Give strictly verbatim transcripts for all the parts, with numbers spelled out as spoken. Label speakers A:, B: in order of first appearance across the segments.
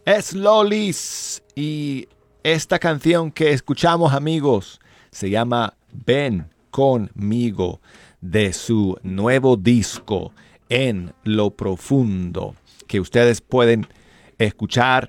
A: es Lolis. Y esta canción que escuchamos, amigos, se llama Ven conmigo, de su nuevo disco En lo Profundo, que ustedes pueden escuchar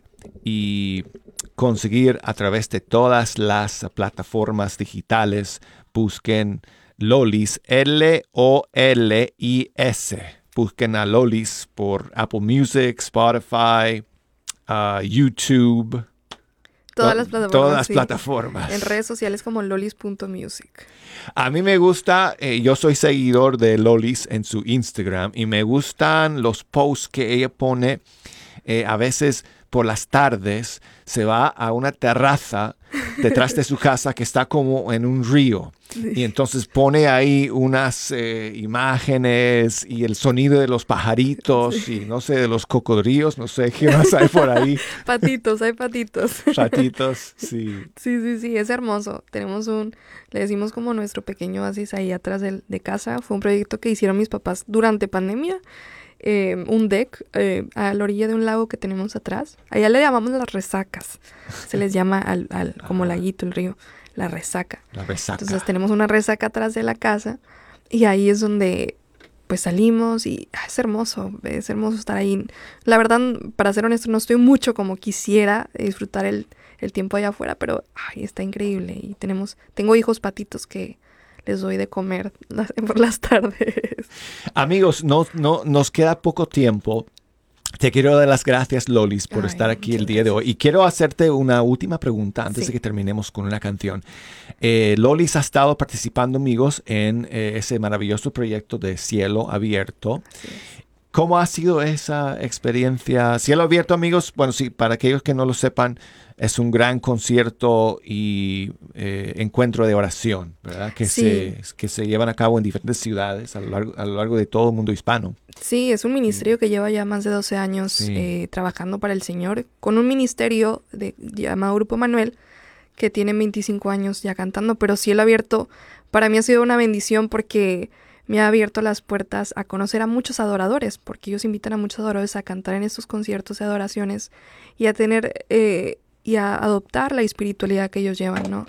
A: y conseguir a través de todas las plataformas digitales. Busquen Lolis, L O L I S. Busquen a Lolis por Apple Music, Spotify, uh, YouTube.
B: Todas
A: to-
B: las plataformas.
A: Todas las
B: sí.
A: plataformas.
B: En redes sociales como lolis punto music.
A: A mí me gusta, eh, yo soy seguidor de Lolis en su Instagram y me gustan los posts que ella pone. Eh, a veces por las tardes se va a una terraza detrás de su casa que está como en un río.
B: Sí.
A: Y entonces pone ahí unas eh, imágenes y el sonido de los pajaritos
B: Sí.
A: y no sé, de los cocodrilos, no sé qué más hay por ahí.
B: Patitos, hay patitos.
A: Ratitos, sí.
B: Sí, sí, sí, es hermoso. Tenemos un, le decimos como nuestro pequeño oasis ahí atrás del- de casa. Fue un proyecto que hicieron mis papás durante pandemia. Eh, un deck eh, a la orilla de un lago que tenemos atrás. Allá le llamamos las resacas. Se les llama al, al como
A: Ah.
B: laguito, el río, la resaca.
A: La resaca.
B: Entonces tenemos una resaca atrás de la casa y ahí es donde pues salimos y ah, es hermoso, es hermoso estar ahí. La verdad, para ser honesto, no estoy mucho como quisiera disfrutar el, el tiempo allá afuera, pero ay, está increíble. Y tenemos, tengo hijos patitos que les doy de comer las- por las tardes.
A: Amigos, no, no, nos queda poco tiempo. Te quiero dar las gracias, Lolis, por
B: Ay,
A: estar aquí el
B: muchas
A: día de hoy. Y quiero hacerte una última pregunta antes
B: Sí.
A: de que terminemos con una canción. Eh, Lolis ha estado participando, amigos, en eh, ese maravilloso proyecto de Cielo Abierto.
B: Así es.
A: ¿Cómo ha sido esa experiencia? Cielo Abierto, amigos, bueno, sí, para aquellos que no lo sepan, es un gran concierto y eh, encuentro de oración, ¿verdad? Que,
B: Sí.
A: se, que se llevan a cabo en diferentes ciudades a lo largo, a lo largo de todo el mundo hispano.
B: Sí, es un ministerio que lleva ya más de doce años
A: Sí.
B: eh, trabajando para el Señor, con un ministerio de, llamado Grupo Manuel, que tiene veinticinco años ya cantando, pero Cielo Abierto para mí ha sido una bendición porque me ha abierto las puertas a conocer a muchos adoradores, porque ellos invitan a muchos adoradores a cantar en estos conciertos de adoraciones y a tener eh, y a adoptar la espiritualidad que ellos llevan, ¿no?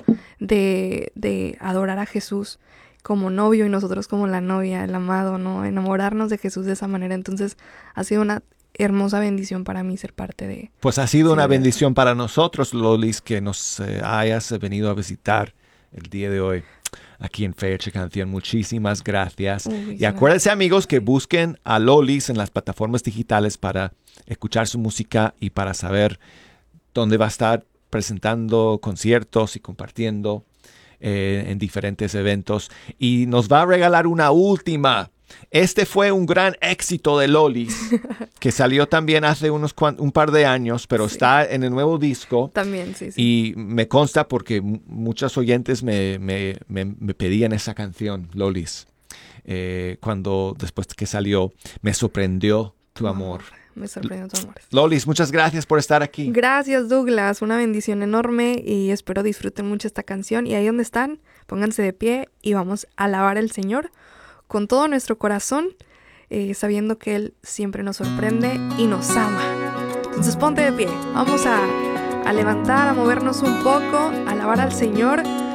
B: De, de adorar a Jesús como novio y nosotros como la novia, el amado, ¿no? Enamorarnos de Jesús de esa manera. Entonces ha sido una hermosa bendición para mí ser parte de...
A: Pues ha sido
B: Sí,
A: una
B: ¿verdad?
A: bendición para nosotros, Lolis, que nos eh, hayas venido a visitar el día de hoy aquí en Fecha Canción. Muchísimas gracias.
B: Uy,
A: Y
B: sí,
A: acuérdense, amigos, que busquen a Lolis en las plataformas digitales para escuchar su música y para saber dónde va a estar presentando conciertos y compartiendo eh, en diferentes eventos. Y nos va a regalar una última. Este fue un gran éxito de Lolis, que salió también hace unos cuan- un par de años, pero
B: Sí.
A: está en el nuevo disco.
B: También, sí, sí.
A: Y me consta porque m- muchos oyentes me, me- me- me pedían esa canción, Lolis. Eh, cuando después que salió, me sorprendió tu
B: Oh,
A: amor.
B: Me sorprendió tu amor.
A: Lolis, muchas gracias por estar aquí.
B: Gracias, Douglas. Una bendición enorme y espero disfruten mucho esta canción. Y ahí donde están, pónganse de pie y vamos a alabar al Señor con todo nuestro corazón, eh, sabiendo que Él siempre nos sorprende y nos ama. Entonces ponte de pie. Vamos a, a levantar, a movernos un poco, a alabar al Señor